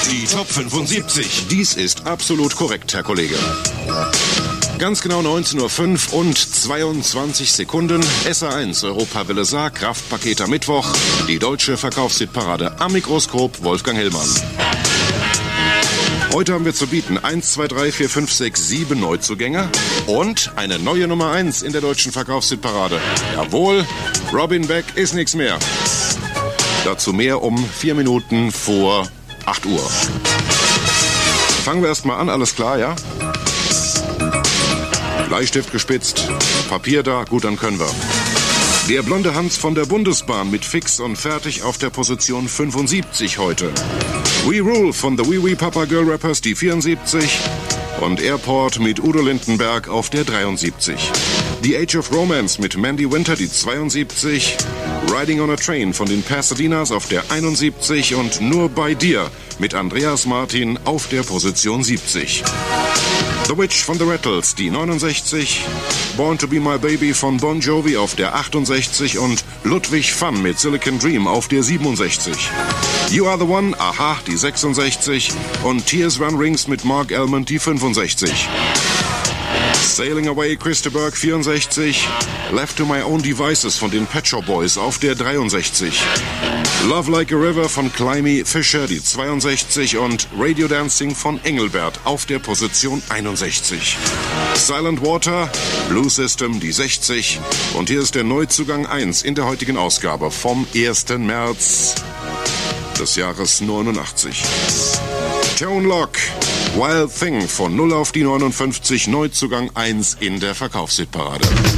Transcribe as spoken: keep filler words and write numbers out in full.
Die Top fünfundsiebzig. Dies ist absolut korrekt, Herr Kollege. Ganz genau neunzehn Uhr fünf und zweiundzwanzig Sekunden. S A eins Europawelle Saar, Kraftpaket am Mittwoch. Die deutsche Verkaufshitparade am Mikroskop, Wolfgang Hellmann. Heute haben wir zu bieten eins, zwei, drei, vier, fünf, sechs, sieben Neuzugänge und eine neue Nummer eins in der deutschen Verkaufshitparade. Jawohl, Robin Beck ist nichts mehr. Dazu mehr um vier Minuten vor acht Uhr. Fangen wir erst mal an, alles klar, ja? Bleistift gespitzt, Papier da, gut, dann können wir. Der blonde Hans von der Bundesbahn mit fix und fertig auf der Position fünfundsiebzig heute. We Rule von The Wee Wee Papa Girl Rappers, die vierundsiebzig. Und Airport mit Udo Lindenberg auf der dreiundsiebzig. The Age of Romance mit Mandy Winter, die zweiundsiebzig. Riding on a Train von den Pasadenas auf der einundsiebzig. Und Nur bei dir mit Andreas Martin auf der Position siebzig. The Witch von The Rattles, die neunundsechzig. Born to be My Baby von Bon Jovi auf der achtundsechzig und Ludwig Fun mit Silicon Dream auf der siebenundsechzig. You Are the One, Aha, die sechsundsechzig und Tears Run Rings mit Mark Almond, die fünfundsechzig. Sailing Away, Christa Burke, vierundsechzig. Left to My Own Devices von den Pet Shop Boys auf der dreiundsechzig. Love Like a River von Climby Fisher, die zweiundsechzig und Radio Dancing von Engelbert auf der Position einundsechzig. Silent Water, Blue System, die sechzig und hier ist der Neuzugang eins in der heutigen Ausgabe vom ersten März des Jahres neunundachtzig. Tone Lock, Wild Thing von null auf die neunundfünfzig, Neuzugang eins in der Verkaufshitparade.